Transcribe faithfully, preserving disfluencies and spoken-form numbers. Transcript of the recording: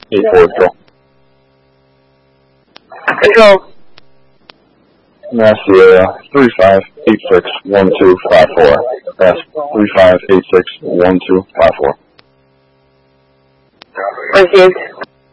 eight four, control. Control. Mass Sierra three five eight six one two five four. Mass three five eight six one two five four. Received.